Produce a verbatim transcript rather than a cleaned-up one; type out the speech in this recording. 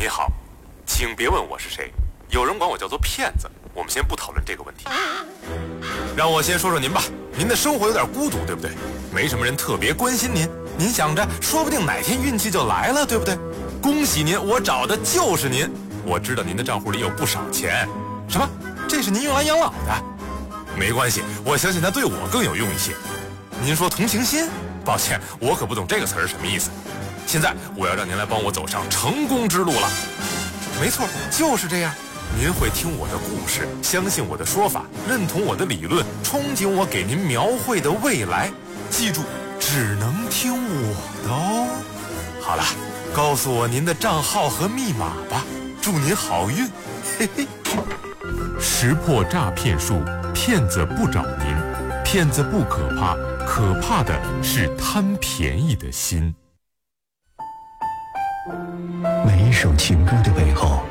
你好，请别问我是谁，有人管我叫做骗子，我们先不讨论这个问题。让我先说说您吧，您的生活有点孤独，对不对？没什么人特别关心您，您想着说不定哪天运气就来了，对不对？恭喜您，我找的就是您。我知道您的账户里有不少钱。什么？这是您用来养老的？没关系，我相信它对我更有用一些。您说同情心？抱歉，我可不懂这个词儿什么意思。现在我要让您来帮我走上成功之路了。没错，就是这样。您会听我的故事，相信我的说法，认同我的理论，憧憬我给您描绘的未来。记住，只能听我的哦。好了，告诉我您的账号和密码吧，祝您好运。嘿嘿。 识破诈骗术，骗子不找您，骗子不可怕，可怕的是贪便宜的心。 每一首情歌的背后